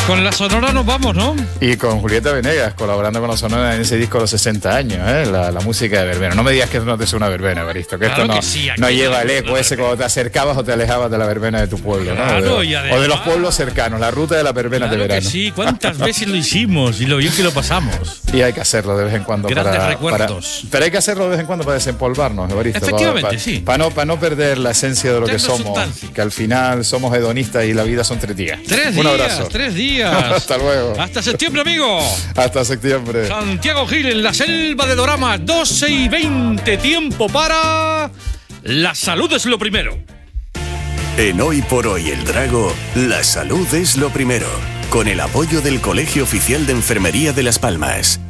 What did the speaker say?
Con la Sonora nos vamos, ¿no? Y con Julieta Venegas, colaborando con la Sonora en ese disco de los 60 años, la música de verbena. No me digas que no te suena verbena, Evaristo, que claro esto no, que sí, no lleva el eco ese cuando te acercabas o te alejabas de la verbena de tu pueblo, claro, ¿no? O de los pueblos cercanos, la ruta de la verbena de verano. Que sí, ¿cuántas veces lo hicimos y lo bien que lo pasamos? Y hay que hacerlo de vez en cuando. Grandes recuerdos. Pero hay que hacerlo de vez en cuando para desempolvarnos, Evaristo. Efectivamente, sí. Para no perder la esencia de lo que somos, sustancia. Que al final somos hedonistas y la vida son 3 días. 3 días, un abrazo. 3 días. Hasta luego. Hasta septiembre, amigo. Hasta septiembre. Santiago Gil en la selva de Dorama, 12:20. Tiempo para... La salud es lo primero. En Hoy por Hoy El Drago, la salud es lo primero. Con el apoyo del Colegio Oficial de Enfermería de Las Palmas.